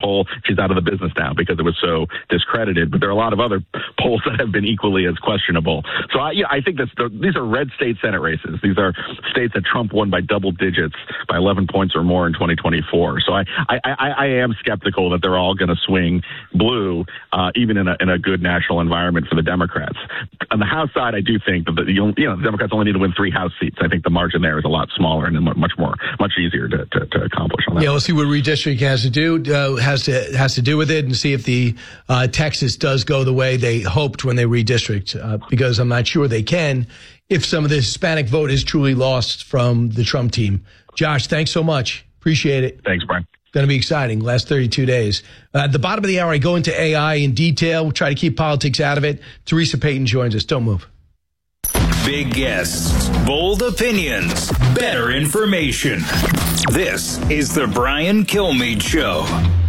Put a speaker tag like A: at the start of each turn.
A: poll, she's out of the business now because it was so discredited. But there are a lot of other polls that have been equally as questionable. So I think these are red state Senate races. These are states that Trump won by double digits, by 11 points or more in 2024. So I am skeptical that they're all going to swing blue, even in a good national environment for the Democrats. On the House side, I do think that the Democrats only need to win 3 House seats. I think the margin there is a lot smaller and much easier to accomplish on that.
B: Yeah, we'll see what redistricting has to do with it, and see if the Texas does go the way they hoped when they redistrict, because I'm not sure they can if some of the Hispanic vote is truly lost from the Trump team. Josh, thanks so much. Appreciate it.
A: Thanks, Brian.
B: Going to be exciting. Last 32 days. At the bottom of the hour, I go into AI in detail. We'll try to keep politics out of it. Teresa Payton joins us. Don't move.
C: Big guests, bold opinions, better information. This is the Brian Kilmeade Show.